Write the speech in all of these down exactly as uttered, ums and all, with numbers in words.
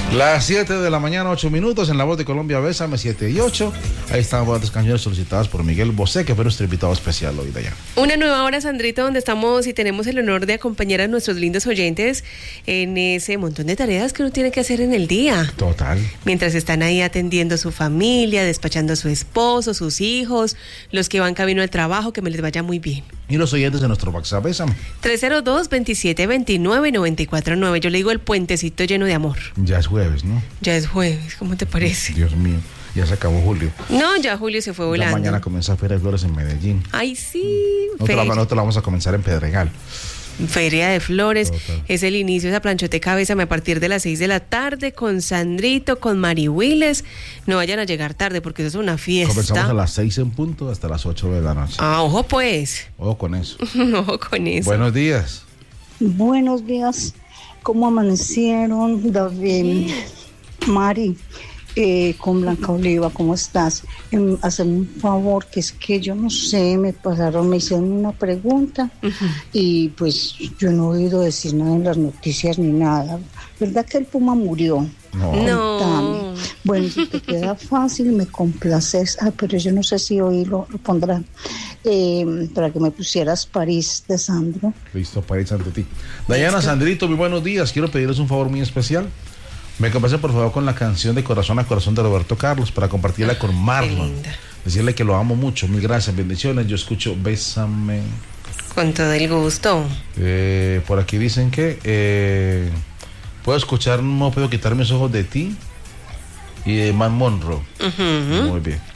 Las siete de la mañana, ocho minutos, en La Voz de Colombia, Bésame, siete y ocho. Ahí están otras canciones solicitadas por Miguel Bosé, que fue nuestro invitado especial hoy de allá. Una nueva hora, Sandrito, donde estamos y tenemos el honor de acompañar a nuestros lindos oyentes en ese montón de tareas que uno tiene que hacer en el día. Total. Mientras están ahí atendiendo a su familia, despachando a su esposo, sus hijos, los que van camino al trabajo, que me les vaya muy bien. Y los oyentes de nuestro WhatsApp, Bésame. tres cero dos, veintisiete veintinueve, noventa y cuatro nueve. Yo le digo el puentecito lleno de amor. Ya es jueves, ¿no? Ya es jueves, ¿cómo te parece? Dios mío, ya se acabó julio. No, ya julio se fue volando. Ya mañana comienza Feria de Flores en Medellín. Ay, sí. Nosotros la, nosotros la vamos a comenzar en Pedregal. Feria de Flores, Total. Es el inicio de esa planchoteca Bésame a partir de las seis de la tarde con Sandrito, con Mari Willes. No vayan a llegar tarde porque eso es una fiesta. Comenzamos a las seis en punto hasta las ocho de la noche. Ah, ojo pues. Ojo con eso. Ojo con eso. Buenos días. Buenos días. ¿Cómo amanecieron, David? Mari, eh, con Blanca Oliva, ¿cómo estás? Eh, hazme un favor, que es que yo no sé, me pasaron, me hicieron una pregunta uh-huh. y pues yo no he oído decir nada en las noticias ni nada. ¿Verdad que el Puma murió? No. No. Bueno, si te queda fácil, me complaces. Ah, pero yo no sé si hoy lo, lo pondrán. Eh, para que me pusieras París de Sandro. Listo, París ante ti. Dayana, Sandrito, muy buenos días. Quiero pedirles un favor muy especial. Me complacen por favor con la canción de Corazón a Corazón de Roberto Carlos para compartirla con Marlon. Decirle que lo amo mucho. Mil gracias, bendiciones. Yo escucho Bésame. Con todo el gusto. Eh, por aquí dicen que eh, puedo escuchar No puedo quitar mis ojos de ti y de Man Monroe. Uh-huh. Muy bien.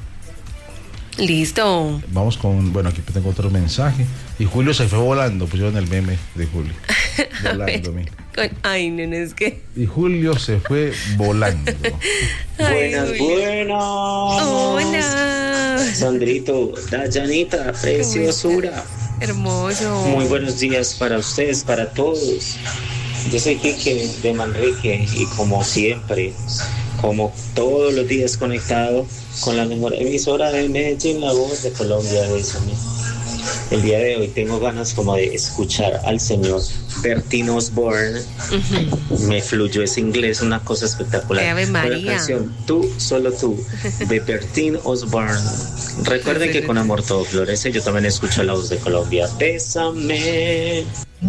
Listo. Vamos con, bueno, aquí tengo otro mensaje. Y Julio se fue volando, pues yo en el meme de Julio. Volando, mira. Con, ay, no, no es que. Y Julio se fue volando. Ay, buenas, Julio. Buenas. Hola. Sandrito, Dayanita, preciosura. Hermoso. Muy buenos días para ustedes, para todos. Yo soy Quique de Manrique y como siempre, como todos los días conectado con la mejor emisora de Medellín, La Voz de Colombia, Bésame. El día de hoy tengo ganas como de escuchar al señor Bertín Osborne. Uh-huh. Me fluyó ese inglés, una cosa espectacular. Ave María. La canción Tú, Solo Tú, de Bertín Osborne. Recuerden que con amor todo florece. Yo también escucho La Voz de Colombia. Bésame.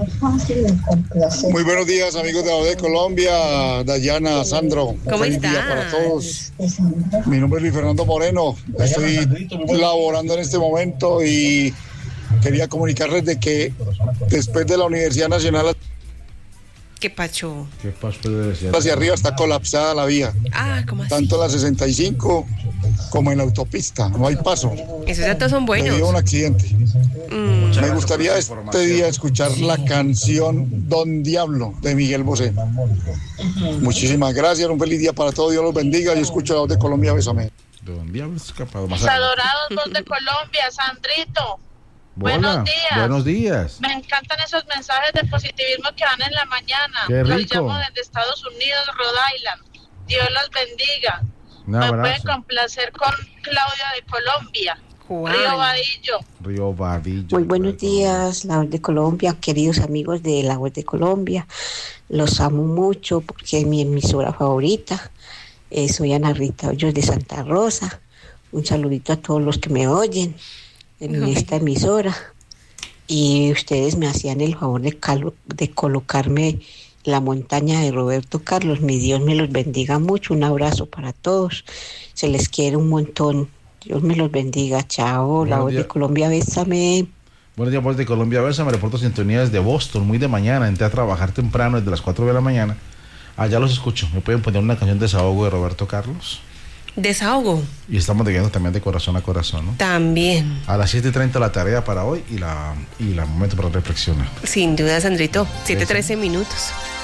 Muy buenos días, amigos de La Voz de Colombia, Dayana, Sandro. ¿Cómo Feliz estás? día para todos. Mi nombre es Luis Fernando Moreno. Estoy laborando en este momento y quería comunicarles de que después de la Universidad Nacional ¿Qué pacho? ¿Qué pacho de decir? Hacia arriba está colapsada la vía. Ah, ¿cómo así? Tanto la sesenta y cinco como en la autopista. No hay paso. Esos datos son buenos. Debido a un accidente. Mm. Me gustaría este día escuchar sí. la canción Don Diablo de Miguel Bosé. Uh-huh. Muchísimas gracias. Un feliz día para todos. Dios los bendiga. Yo escucho La Voz de Colombia. Bésame. Don Diablo escapado. Más adorados Voz de Colombia, Sandrito. Hola, buenos días. Buenos días. Me encantan esos mensajes de positivismo que dan en la mañana. Qué rico. Los llamo desde Estados Unidos, Rhode Island. Dios los bendiga. Un Me abrazo. pueden complacer con Claudia de Colombia. Wow. Río Vadillo. Río Vadillo. Muy buenos días, La Voz de Colombia, queridos amigos de La Voz de Colombia. Los amo mucho porque es mi emisora favorita. Eh, soy Ana Rita Hoyos de Santa Rosa. Un saludito a todos los que me oyen en okay. esta emisora. Y ustedes me hacían el favor de, calo- de colocarme La Montaña de Roberto Carlos. Mi Dios me los bendiga mucho. Un abrazo para todos. Se les quiere un montón. Dios me los bendiga. Chao. Buenos La Voz días. De Colombia, bésame. Buenos días, Voz de Colombia, bésame. Reporto sintonía desde Boston, muy de mañana. Entré a trabajar temprano, desde las cuatro de la mañana. Allá los escucho. ¿Me pueden poner una canción de desahogo de Roberto Carlos? Desahogo. Y estamos viendo también de corazón a corazón, ¿no? También. A las siete y treinta la tarea para hoy y la y la momento para reflexionar. Sin duda, Sandrito. siete trece minutos.